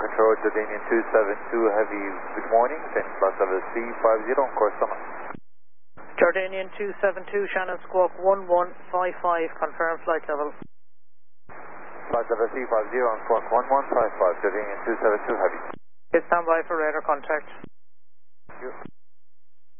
Control, Jordanian 272 Heavy, good morning, send flight level C50 on course summit. Jordanian 272, Shannon Squawk 1155, confirm flight level. Flight level C50 on squawk 1155, Jordanian 272 Heavy. Stand by for radar contact. Thank you.